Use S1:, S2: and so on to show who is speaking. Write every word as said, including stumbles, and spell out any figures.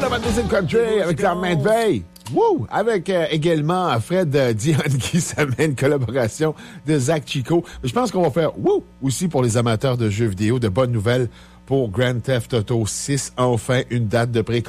S1: la bande musique country avec la main de veille. Woo! Avec euh, également Fred euh, Dion qui s'amène collaboration de Zach Chico. Je pense qu'on va faire woo! Aussi pour les amateurs de jeux vidéo, de bonnes nouvelles pour Grand Theft Auto six. Enfin, une date de pré